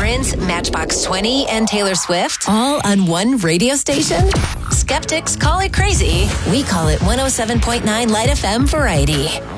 Prince, Matchbox 20, and Taylor Swift, all on one radio station? Skeptics call it crazy. We call it 107.9 Light FM Variety.